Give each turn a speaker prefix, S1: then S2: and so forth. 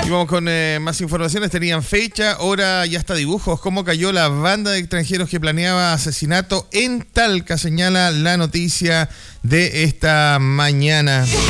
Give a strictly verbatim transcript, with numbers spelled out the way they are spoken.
S1: Y vamos con eh, más informaciones. Tenían fecha, hora y hasta dibujos. Cómo cayó la banda de extranjeros que planeaba asesinato en Talca, señala la noticia de esta mañana.